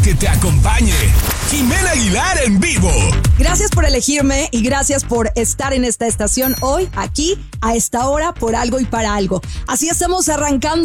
Que te acompañe Jimena Aguilar en vivo. Gracias por elegirme y gracias por estar en esta estación hoy, aquí, a esta hora, por algo y para algo. Así estamos arrancando